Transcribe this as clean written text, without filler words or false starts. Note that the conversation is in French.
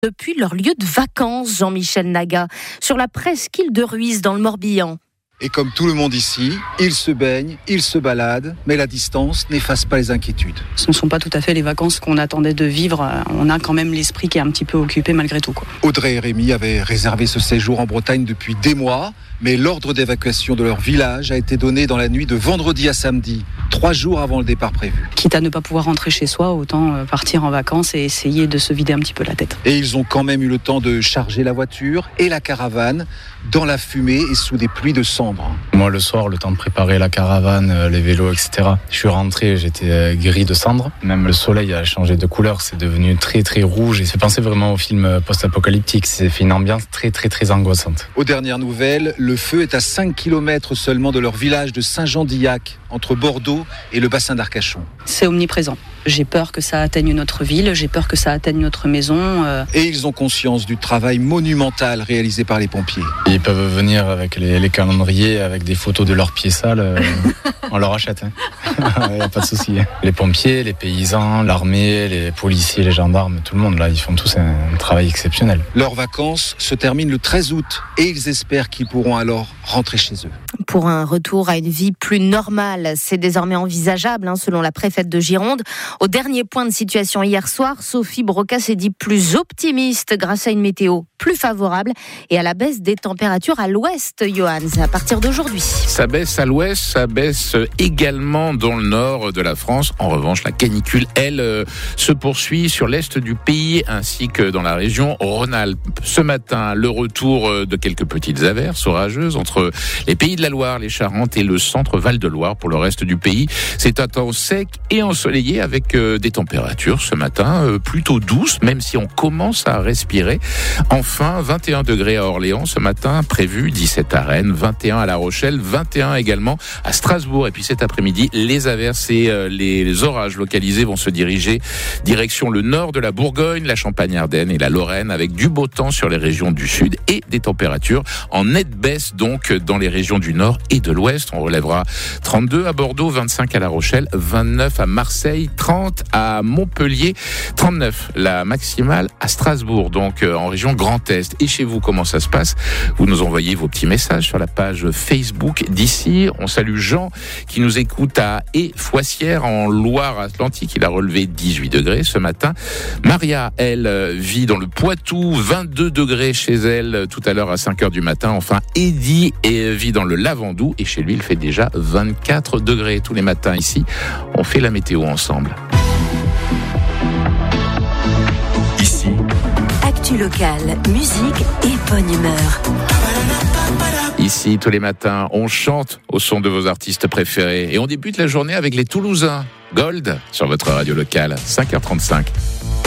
Depuis leur lieu de vacances, Jean-Michel Naga, sur la presqu'île de Ruiz dans le Morbihan. Et comme tout le monde ici, ils se baignent, ils se baladent, mais la distance n'efface pas les inquiétudes. Ce ne sont pas tout à fait les vacances qu'on attendait de vivre. On a quand même l'esprit qui est un petit peu occupé malgré tout, quoi. Audrey et Rémi avaient réservé ce séjour en Bretagne depuis des mois, mais l'ordre d'évacuation de leur village a été donné dans la nuit de vendredi à samedi, 3 jours avant le départ prévu. Quitte à ne pas pouvoir rentrer chez soi, autant partir en vacances et essayer de se vider un petit peu la tête. Et ils ont quand même eu le temps de charger la voiture et la caravane dans la fumée et sous des pluies de cendres. Moi, le soir, le temps de préparer la caravane, les vélos, etc. Je suis rentré, j'étais gris de cendres. Même le soleil a changé de couleur, c'est devenu très très rouge. Et ça fait penser vraiment au film post-apocalyptique. C'est fait une ambiance très très très angoissante. Aux dernières nouvelles, le feu est à 5 km seulement de leur village de Saint-Jean-d'Illac, entre Bordeaux et le bassin d'Arcachon. C'est omniprésent. J'ai peur que ça atteigne notre ville, j'ai peur que ça atteigne notre maison. Et ils ont conscience du travail monumental réalisé par les pompiers. Ils peuvent venir avec les calendriers, avec des photos de leurs pieds sales. On leur achète. Il n'y a pas de souci. Les pompiers, les paysans, l'armée, les policiers, les gendarmes, tout le monde, là, ils font tous un travail exceptionnel. Leurs vacances se terminent le 13 août et ils espèrent qu'ils pourront alors rentrer chez eux. Pour un retour à une vie plus normale, c'est désormais envisageable, selon la préfète de Gironde. Au dernier point de situation hier soir, Sophie Broca s'est dit plus optimiste grâce à une météo plus favorable et à la baisse des températures à l'ouest, Johan, à partir d'aujourd'hui. Ça baisse à l'ouest, ça baisse également dans le nord de la France. En revanche, la canicule, elle, se poursuit sur l'est du pays ainsi que dans la région Rhône-Alpes. Ce matin, le retour de quelques petites averses orageuses entre les pays de la Loire, les Charentes et le centre Val-de-Loire. Pour le reste du pays, c'est un temps sec et ensoleillé avec des températures ce matin plutôt douces, même si on commence à respirer. Enfin, 21 degrés à Orléans ce matin, prévu 17 à Rennes, 21 à La Rochelle, 21 également à Strasbourg. Et puis cet après-midi, les averses et les orages localisés vont se diriger direction le nord de la Bourgogne, la Champagne-Ardenne et la Lorraine, avec du beau temps sur les régions du sud et des températures en nette baisse donc dans les régions du nord et de l'ouest. On relèvera 32 à Bordeaux, 25 à La Rochelle, 29 à Marseille, 30 à Montpellier, 39 la maximale à Strasbourg, donc en région Grand Est. Et chez vous, comment ça se passe? Vous nous envoyez vos petits messages sur la page Facebook d'ici. On salue Jean qui nous écoute à Foissière en Loire-Atlantique. Il a relevé 18 degrés ce matin. Maria, elle, vit dans le Poitou, 22 degrés chez elle tout à l'heure à 5h du matin. Enfin, Eddy vit dans le Lavandou et chez lui, il fait déjà 24 degrés tous les matins ici. On fait la météo ensemble. Ici, actu locale, musique et bonne humeur. Ici, tous les matins, on chante au son de vos artistes préférés. Et on débute la journée avec les Toulousains. Gold sur votre radio locale, 5h35.